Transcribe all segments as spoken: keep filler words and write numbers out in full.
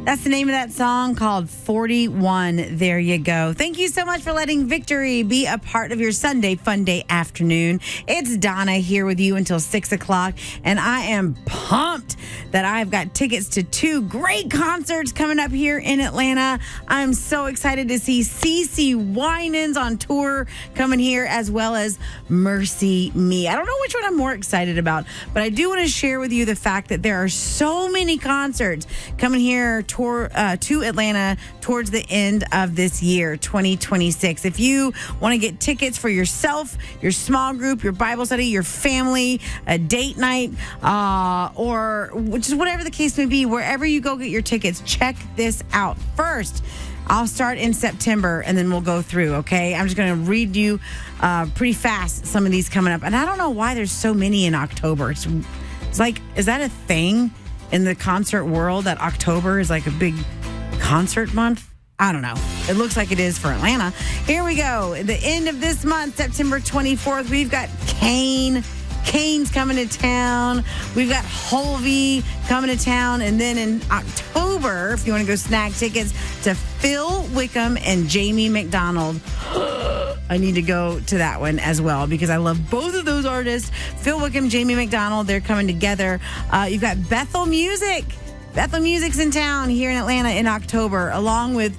That's the name of that song, called forty-one. There you go. Thank you so much for letting Victory be a part of your Sunday Fun Day afternoon. It's Donna here with you until six o'clock, and I am pumped that I've got tickets to two great concerts coming up here in Atlanta. I'm so excited to see CeCe Winans on tour coming here, as well as MercyMe. I don't know which one I'm more excited about, but I do want to share with you the fact that there are so many concerts coming here tour, uh, to Atlanta towards the end of this year, twenty twenty-six. If you want to get tickets for yourself, your small group, your Bible study, your family, a date night, uh, or just whatever the case may be, wherever you go get your tickets, check this out. First, I'll start in September, and then we'll go through, okay? I'm just going to read you uh, pretty fast some of these coming up. And I don't know why there's so many in October. It's, it's like, is that a thing in the concert world, that October is like a big concert month? I don't know. It looks like it is for Atlanta. Here we go. At the end of this month, September twenty-fourth, we've got Kane. Kane's coming to town. We've got Hulvey coming to town. And then in October, if you want to go snag tickets to Phil Wickham and Jamie McDonald, I need to go to that one as well because I love both of those artists. Phil Wickham, Jamie McDonald, they're coming together. Uh, you've got Bethel Music. Bethel Music's in town here in Atlanta in October, along with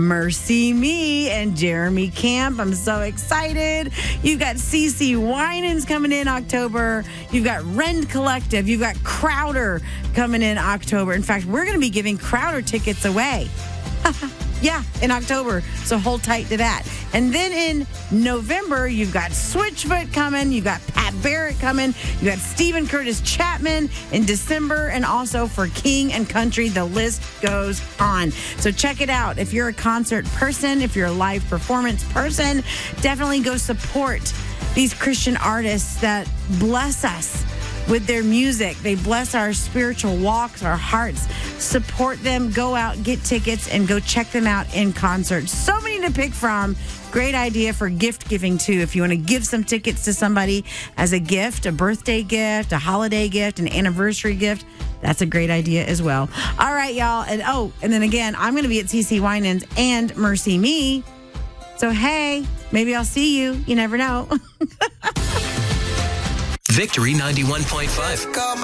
MercyMe and Jeremy Camp. I'm so excited. You've got CeCe Winans coming in October. You've got Rend Collective. You've got Crowder coming in October. In fact, we're going to be giving Crowder tickets away. Yeah, in October. So hold tight to that. And then in November, you've got Switchfoot coming. You've got Pat Barrett coming. You've got Stephen Curtis Chapman in December. And also for King and Country, the list goes on. So check it out. If you're a concert person, if you're a live performance person, definitely go support these Christian artists that bless us with their music. They bless our spiritual walks, our hearts. Support them. Go out, get tickets, and go check them out in concert. So many to pick from. Great idea for gift giving, too. If you want to give some tickets to somebody as a gift, a birthday gift, a holiday gift, an anniversary gift, that's a great idea as well. All right, y'all. And oh, and then again, I'm going to be at CeCe Winans and MercyMe. So, hey, maybe I'll see you. You never know. Victory ninety-one point five.